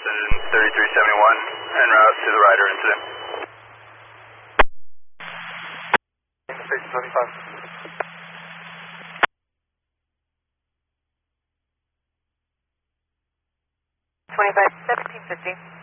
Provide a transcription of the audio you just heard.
engine 3371 en route to the rider incident. Station 25. 25, 1750.